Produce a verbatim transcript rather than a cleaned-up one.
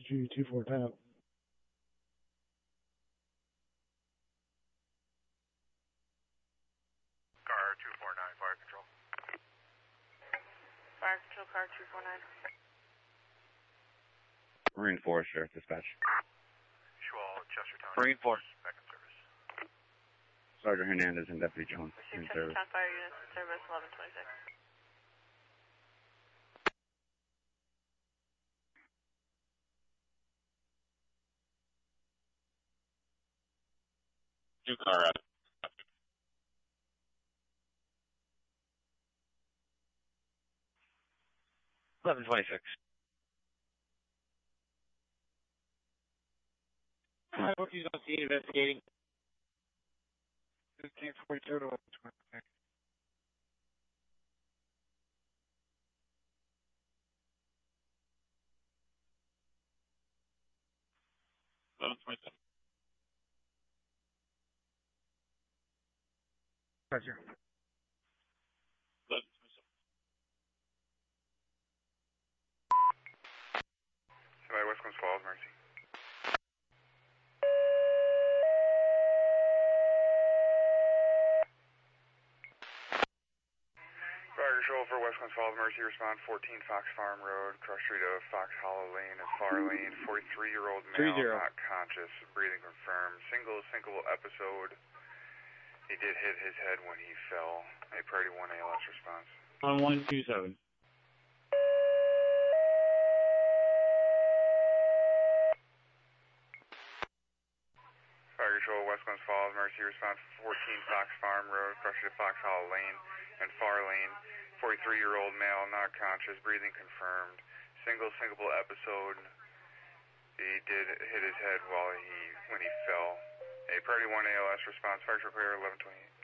G two four ten. Car two four nine, fire control. Fire control, car two four nine. Marine four, Sheriff Dispatch. Schuall, Chestertown. Marine four. Back in service. Sergeant Hernandez and Deputy Jones. In Six service. Chestertown Fire Units in service, eleven twenty-six. Two car up. eleven twenty-six. I hope he's on scene investigating. fifteen forty-two to eleven twenty-six. eleven twenty-seven. Roger. eleven twenty-seven. Somebody West Coast Falls, Mercy. Fire control for West Coast Falls, Mercy. Respond fourteen Fox Farm Road, cross street of Fox Hollow Lane and Far Lane. forty-three-year-old male, not conscious, breathing confirmed. Single, single episode. He did hit his head when he fell. A priority one A L S response. On one two seven. Fire control, West Glens Falls, Mercy. Response fourteen Fox Farm Road, cross street of Fox Hollow Lane and Far Lane. forty-three-year-old male, not conscious, breathing confirmed. Single, single episode. He did hit his head while he when he fell. A priority one A L S response. Fire control clear, eleven twenty-eight.